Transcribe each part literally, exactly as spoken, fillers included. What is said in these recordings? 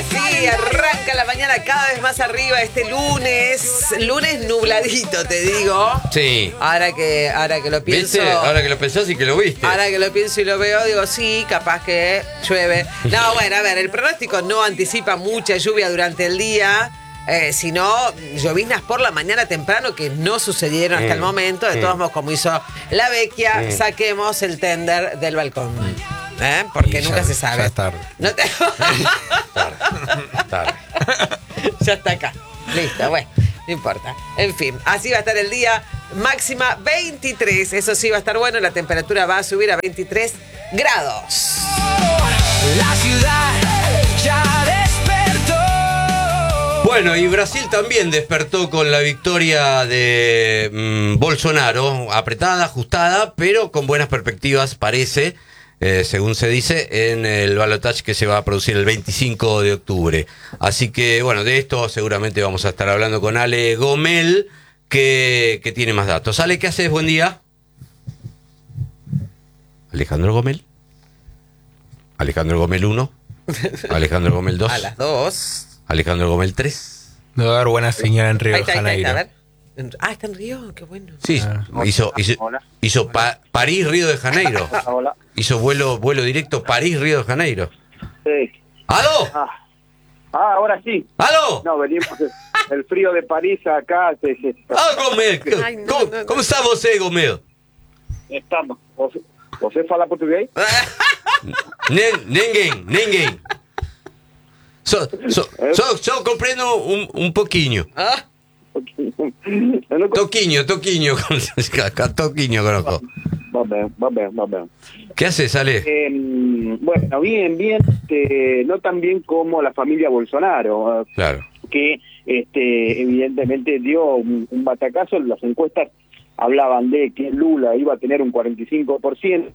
sí, arranca la mañana cada vez más arriba este lunes. Lunes nubladito, te digo. Sí. Ahora que, ahora que lo pienso. ¿Viste? Ahora que lo pensás y que lo viste. Ahora que lo pienso y lo veo, digo, sí, capaz que llueve. No, bueno, a ver, el pronóstico no anticipa mucha lluvia durante el día. Eh, sino lloviznas por la mañana temprano que no sucedieron hasta mm, el momento. De mm. todos modos, como hizo la Vecchia, mm. saquemos el tender del balcón. ¿Eh? Porque y nunca ya, se sabe. Ya es tarde. No te... tarde. tarde. Ya está acá. Listo, bueno, no importa. En fin, así va a estar el día. Máxima veintitrés. Eso sí va a estar bueno. La temperatura va a subir a veintitrés grados. La ciudad ya despertó. Bueno, y Brasil también despertó con la victoria de mmm, Bolsonaro, apretada, ajustada, pero con buenas perspectivas, parece, eh, según se dice, en el balotaje que se va a producir el veinticinco de octubre. Así que, bueno, de esto seguramente vamos a estar hablando con Ale Gomel, que, que tiene más datos. Ale, ¿qué haces? Buen día. Alejandro Gomel. Alejandro Gomel uno. Alejandro Gomel dos. A las dos. Alejandro Gomel tres. Me va a dar buena señal en Río ahí está, de Janeiro. Ahí está, a ver. Ah, está en Río, qué bueno. Sí, ah. hizo, hizo, hizo pa París, Río de Janeiro. Hola. Hizo vuelo, vuelo directo París, Río de Janeiro. Sí. ¿Aló? Ah, ah ahora sí. ¿Aló? No, venimos el frío de París acá. Se, se, ah, Gomel. Ay, no, ¿Cómo, no, no. ¿Cómo está você, Gomel? Estamos. ¿Você, você fala português? Ninguém, ninguém. Só, só, só, só compreendo um, um pouquinho. Ah? Toquinho, toquinho. Toquinho conozco. Va bien, va bien, va bien. ¿Qué haces, Ale? Eh, bueno, bien, bien. Este, no tan bien como la familia Bolsonaro. Claro. Que este, evidentemente dio un, un batacazo. Las encuestas hablaban de que Lula iba a tener un cuarenta y cinco por ciento.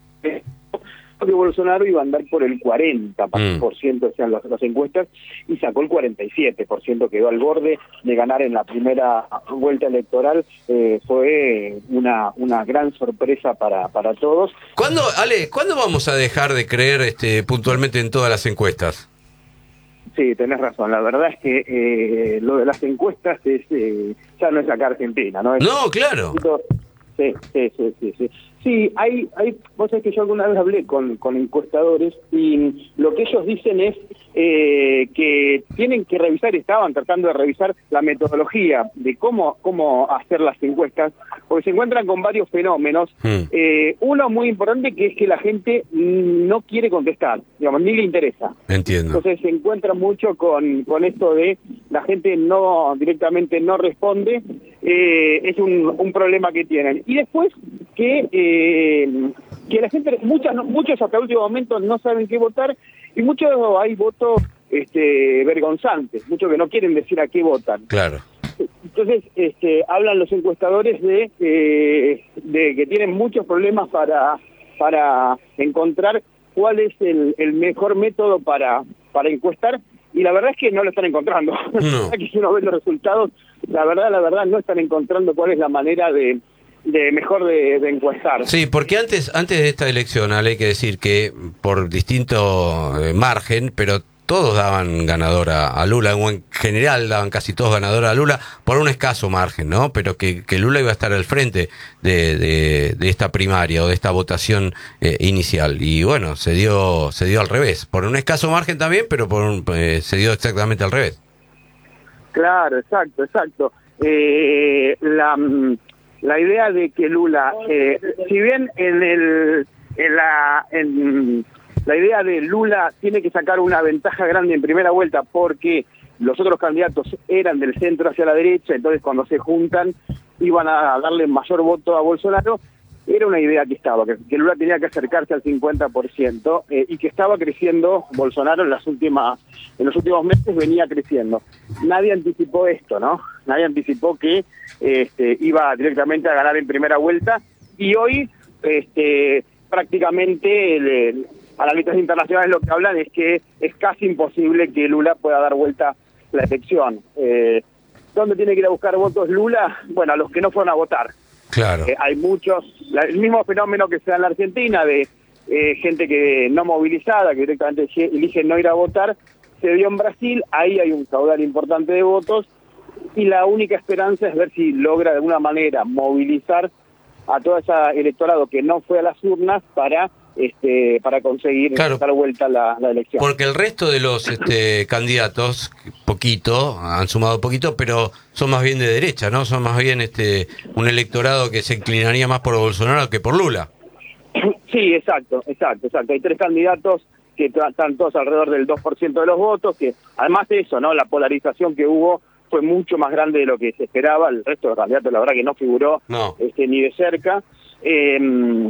Que Bolsonaro iba a andar por el cuarenta por ciento, mm. sean las, las encuestas, y sacó el cuarenta y siete por ciento, quedó al borde de ganar en la primera vuelta electoral. Eh, fue una una gran sorpresa para, para todos. ¿Cuándo, Ale, ¿cuándo vamos a dejar de creer este, puntualmente en todas las encuestas? Sí, tenés razón. La verdad es que eh, lo de las encuestas es eh, ya no es acá Argentina, ¿no? Es no, claro. Sí, sí, sí, sí, sí. Sí, hay, hay, vos sabés que yo alguna vez hablé con, con encuestadores y lo que ellos dicen es eh, que tienen que revisar, estaban tratando de revisar la metodología de cómo, cómo hacer las encuestas, porque se encuentran con varios fenómenos. Mm. Eh, uno muy importante que es que la gente no quiere contestar, digamos, ni le interesa. Entiendo. Entonces se encuentra mucho con, con esto de la gente no directamente no responde, eh, es un, un problema que tienen. Y después que eh, que la gente, muchas, muchos hasta el último momento no saben qué votar, y muchos hay votos este, vergonzantes, muchos que no quieren decir a qué votan. Claro. Entonces este, hablan los encuestadores de, eh, de que tienen muchos problemas para, para encontrar cuál es el, el mejor método para, para encuestar, y la verdad es que no lo están encontrando. No. Que si uno ve los resultados, la verdad, la verdad, no están encontrando cuál es la manera de de mejor de, de encuestar. Sí, porque antes antes de esta elección, Ale, hay que decir que por distinto eh, margen, pero todos daban ganador a, a Lula, o en general daban casi todos ganador a Lula, por un escaso margen, ¿no? Pero que, que Lula iba a estar al frente de, de, de esta primaria o de esta votación eh, inicial. Y bueno, se dio se dio al revés, por un escaso margen también, pero por un, eh, se dio exactamente al revés. Claro, exacto, exacto. Eh, la... La idea de que Lula, eh, si bien en el en la en la idea de Lula tiene que sacar una ventaja grande en primera vuelta porque los otros candidatos eran del centro hacia la derecha, entonces cuando se juntan iban a darle mayor voto a Bolsonaro, era una idea que estaba, que, que Lula tenía que acercarse al cincuenta por ciento eh, y que estaba creciendo Bolsonaro en las últimas en los últimos meses, venía creciendo. Nadie anticipó esto, ¿no? Nadie anticipó que este, iba directamente a ganar en primera vuelta, y hoy este, prácticamente el, el, analistas internacionales lo que hablan es que es casi imposible que Lula pueda dar vuelta la elección. Eh, ¿Dónde tiene que ir a buscar votos Lula? Bueno, a los que no fueron a votar. Claro. Eh, hay muchos, la, el mismo fenómeno que se da en la Argentina de eh, gente que no movilizada, que directamente elige no ir a votar, se dio en Brasil, ahí hay un caudal importante de votos, y la única esperanza es ver si logra de alguna manera movilizar a todo ese electorado que no fue a las urnas para este para conseguir claro, dar vuelta la, la elección. Porque el resto de los este, candidatos, poquito, han sumado poquito, pero son más bien de derecha, ¿no? Son más bien este un electorado que se inclinaría más por Bolsonaro que por Lula. Sí, exacto, exacto, exacto. Hay tres candidatos que están todos alrededor del dos por ciento de los votos, que además de eso, ¿no? La polarización que hubo fue mucho más grande de lo que se esperaba. El resto de los candidatos, la verdad, que no figuró no. Este, ni de cerca. Eh,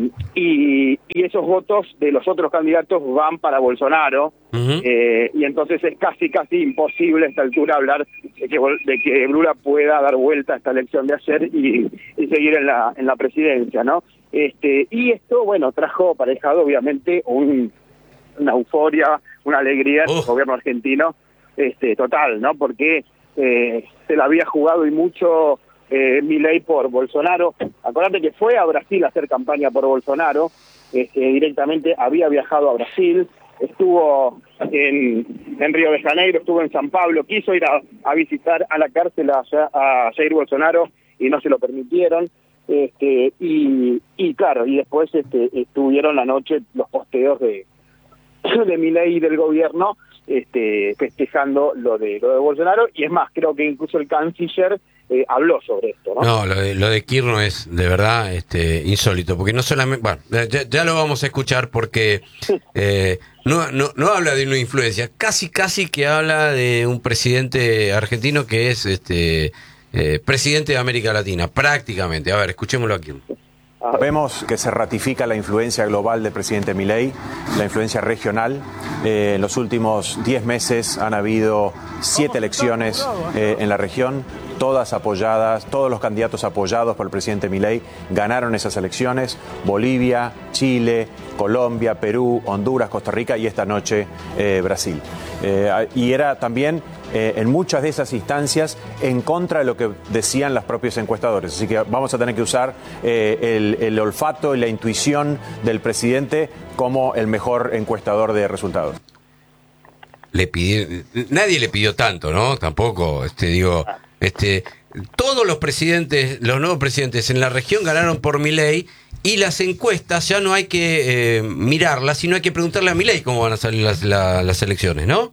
y, y esos votos de los otros candidatos van para Bolsonaro. Uh-huh. eh, y entonces es casi, casi imposible a esta altura hablar de que, de que Lula pueda dar vuelta a esta elección de ayer y, y seguir en la, en la presidencia, ¿no? Este, y esto, bueno, trajo aparejado, obviamente, un, una euforia, una alegría en uh. el gobierno argentino, este, total, ¿no? Porque eh, se la había jugado y mucho eh, Milei por Bolsonaro. Acordate que fue a Brasil a hacer campaña por Bolsonaro, este, directamente había viajado a Brasil, estuvo en, en Río de Janeiro, estuvo en San Pablo, quiso ir a, a visitar a la cárcel a, a Jair Bolsonaro y no se lo permitieron. Este, y, y claro, y después este, estuvieron anoche los posteos de, de Milei y del gobierno este, festejando lo de lo de Bolsonaro, y es más, creo que incluso el canciller eh, habló sobre esto, ¿no? No, lo de, lo de Kirchner es de verdad este, insólito, porque no solamente, bueno, ya, ya lo vamos a escuchar porque eh, no, no, no habla de una influencia, casi casi que habla de un presidente argentino que es este Eh, presidente de América Latina, prácticamente. A ver, escuchémoslo aquí. Vemos que se ratifica la influencia global del presidente Milei, la influencia regional. Eh, en los últimos diez meses han habido siete elecciones eh, en la región, todas apoyadas, todos los candidatos apoyados por el presidente Milei ganaron esas elecciones. Bolivia, Chile, Colombia, Perú, Honduras, Costa Rica y esta noche eh, Brasil. Eh, y era también eh, en muchas de esas instancias en contra de lo que decían los propios encuestadores. Así que vamos a tener que usar eh, el, el olfato y la intuición del presidente como el mejor encuestador de resultados. Le pidió, nadie le pidió tanto, ¿no? Tampoco, este, digo, este, todos los presidentes, los nuevos presidentes en la región ganaron por Milei, y las encuestas ya no hay que eh, mirarlas, sino hay que preguntarle a Milei cómo van a salir las, la, las elecciones, ¿no?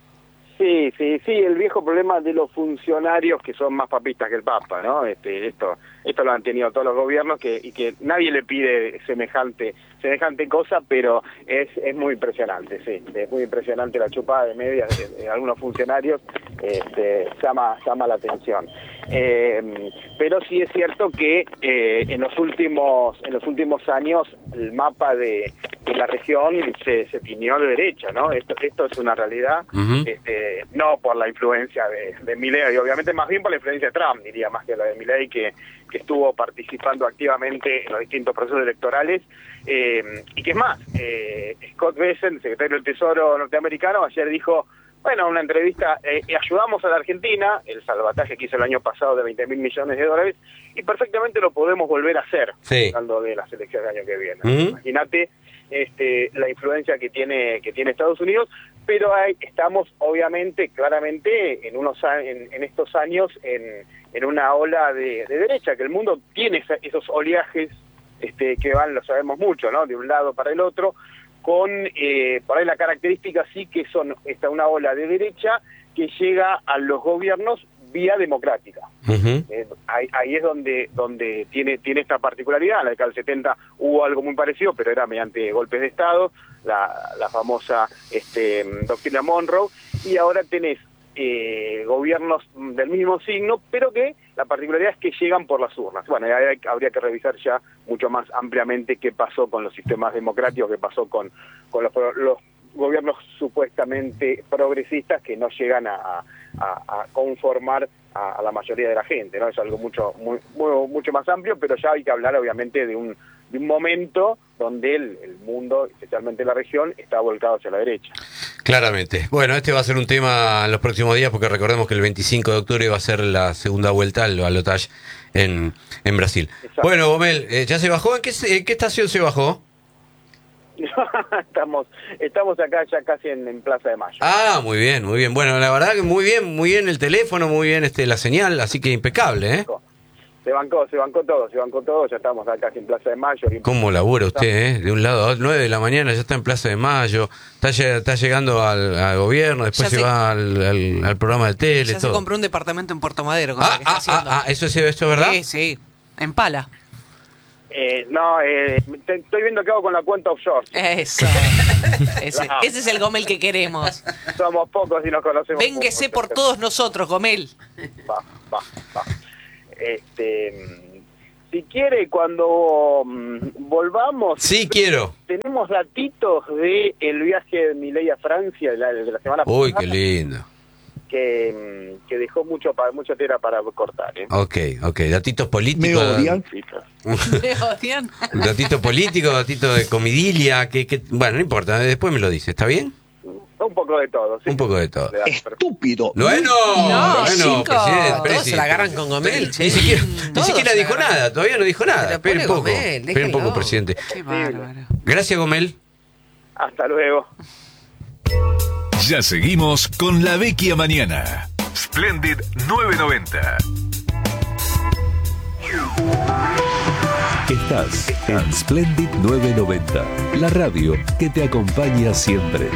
Sí, sí, sí, el viejo problema de los funcionarios que son más papistas que el Papa, ¿no? Este, esto, esto lo han tenido todos los gobiernos, que y que nadie le pide semejante, semejante cosa, pero es, es muy impresionante, sí, es muy impresionante la chupada de medias de, de algunos funcionarios, este, llama, llama la atención. Eh, pero sí es cierto que eh, en los últimos, en los últimos años el mapa de, de la región se, se tiñó de derecha, ¿no? Esto, esto es una realidad. Uh-huh. Este, no por la influencia de, de Milei, obviamente más bien por la influencia de Trump, diría, más que la de Milei, que, que estuvo participando activamente en los distintos procesos electorales, eh, y que es más, eh, Scott Bessent, secretario del Tesoro norteamericano, ayer dijo, bueno, en una entrevista, eh, ayudamos a la Argentina, el salvataje que hizo el año pasado de veinte mil millones de dólares, y perfectamente lo podemos volver a hacer, sí, hablando de las elecciones del año que viene. Uh-huh. Imagínate este, la influencia que tiene que tiene Estados Unidos, pero hay, estamos obviamente, claramente, en unos en, en estos años en, en una ola de, de derecha, que el mundo tiene esa, esos oleajes este, que van, lo sabemos mucho, ¿no? De un lado para el otro, con eh, por ahí la característica sí que son esta una ola de derecha que llega a los gobiernos vía democrática. Uh-huh. Eh, ahí, ahí es donde donde tiene tiene esta particularidad. En la década del setenta hubo algo muy parecido, pero era mediante golpes de Estado, la, la famosa este, doctrina Monroe, y ahora tenés eh, gobiernos del mismo signo, pero que la particularidad es que llegan por las urnas. Bueno, hay, habría que revisar ya mucho más ampliamente qué pasó con los sistemas democráticos, qué pasó con, con los, los gobiernos supuestamente progresistas que no llegan a, a, a conformar a, a la mayoría de la gente, ¿no? Es algo mucho muy, muy, mucho más amplio, pero ya hay que hablar obviamente de un, de un momento donde el, el mundo, especialmente la región, está volcado hacia la derecha. Claramente. Bueno, este va a ser un tema en los próximos días, porque recordemos que el veinticinco de octubre va a ser la segunda vuelta al balotaje en, en Brasil. Exacto. Bueno, Gomel, eh, ¿ya se bajó? ¿En qué, en qué estación se bajó? estamos estamos acá ya casi en, en Plaza de Mayo. Ah, muy bien, muy bien. Bueno, la verdad que muy bien, muy bien el teléfono, muy bien este la señal, así que impecable, ¿eh? Se bancó, se bancó todo, se bancó todo, ya estamos acá casi en Plaza de Mayo. ¿Cómo labura usted, eh? De un lado a otro, nueve de la mañana ya está en Plaza de Mayo, está, lle- está llegando al, al gobierno, después Ya se se- va al, al, al programa de tele, Ya se todo. compró un departamento en Puerto Madero con Ah, lo que está ah, haciendo. ah, ah, ¿eso es, eso es verdad? Sí, sí, en Pala. Eh, no, eh, te- estoy viendo qué hago con la cuenta offshore. Eso. ese, No. ese es el Gomel que queremos. Somos pocos y nos conocemos. Vénguese mucho. por todos nosotros, Gomel. Va, va, va. Este, si quiere, cuando mm, volvamos... Sí, quiero. Tenemos datitos de el viaje de Milei a Francia de la, de la semana Uy, pasada. qué lindo. Que, mm, que dejó mucho para mucha tela para cortar, ¿eh? Ok, ok, datitos políticos. ¿Me odian? ¿Me odian? Datito político, datito de comidilla, que, que, bueno, no importa, después me lo dice, ¿está bien? Un poco de todo, sí. Un poco de todo. Le da- Estúpido. Bueno, No, bueno, chicos. presidente, Todos presidente. se la agarran con Gomel, che. Ni siquiera, ni Todos siquiera se la dijo agarran. nada, todavía no dijo Se nada. la Espera un pone poco, Gomel, espera un poco, déjenlo. presidente. Qué bárbaro. Gracias, Gomel. Hasta luego. Ya seguimos con La Vecchia Mañana. Splendid nueve noventa. Estás en Splendid nueve noventa, la radio que te acompaña siempre.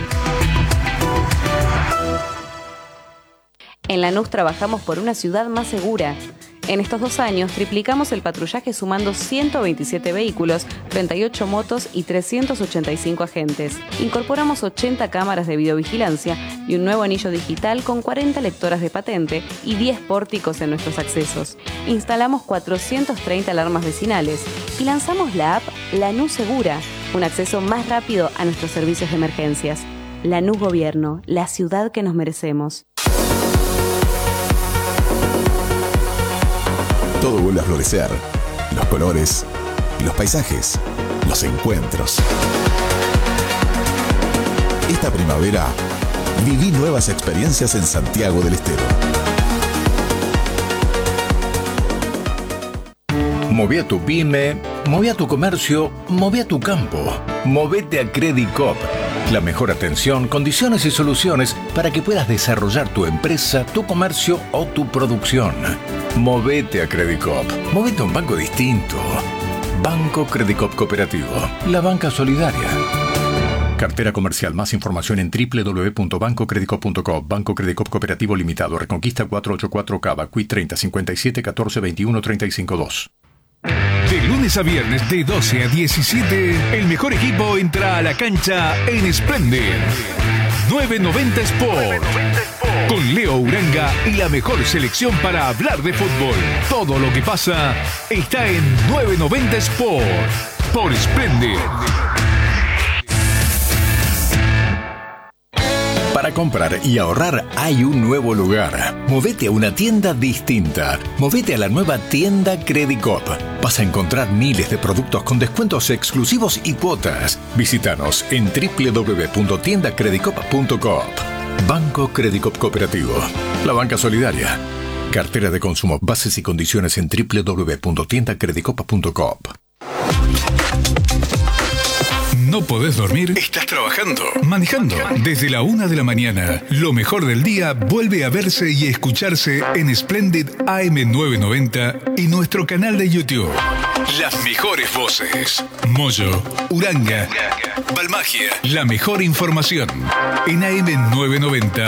En Lanús trabajamos por una ciudad más segura. En estos dos años triplicamos el patrullaje sumando ciento veintisiete vehículos, treinta y ocho motos y trescientos ochenta y cinco agentes. Incorporamos ochenta cámaras de videovigilancia y un nuevo anillo digital con cuarenta lectoras de patente y diez pórticos en nuestros accesos. Instalamos cuatrocientas treinta alarmas vecinales y lanzamos la app Lanús Segura, un acceso más rápido a nuestros servicios de emergencias. Lanús Gobierno, la ciudad que nos merecemos. Todo vuelve a florecer. Los colores, los paisajes, los encuentros. Esta primavera, viví nuevas experiencias en Santiago del Estero. Moví a tu pyme, moví a tu comercio, moví a tu campo. Movete a Credicop. La mejor atención, condiciones y soluciones para que puedas desarrollar tu empresa, tu comercio o tu producción. Movete a Credicop. Movete a un banco distinto. Banco Credicop Cooperativo. La banca solidaria. Cartera comercial. Más información en doble u doble u doble u punto banco credicop punto com. Banco Credicop Cooperativo Limitado. Reconquista cuatrocientos ochenta y cuatro Cava. Q I treinta cincuenta y siete catorce veintiuno treinta y cinco dos. De lunes a viernes de doce a diecisiete, el mejor equipo entra a la cancha en Splendid nueve noventa Sport. Con Leo Uranga y la mejor selección para hablar de fútbol. Todo lo que pasa está en nueve noventa Sport. Por Splendid. Para comprar y ahorrar hay un nuevo lugar. Movete a una tienda distinta. Movete a la nueva tienda Credicop. Vas a encontrar miles de productos con descuentos exclusivos y cuotas. Visítanos en doble u doble u doble u punto tienda credicop punto com. Banco Credicop Cooperativo. La banca solidaria. Cartera de consumo. Bases y condiciones en doble u doble u doble u punto tienda credicop punto com. ¿No podés dormir? ¿Estás trabajando? ¿Manejando? Desde la una de la mañana, lo mejor del día vuelve a verse y escucharse en Splendid A M novecientos noventa y nuestro canal de YouTube. Las mejores voces. Moyo, Uranga, Balmagia. La mejor información en A M novecientos noventa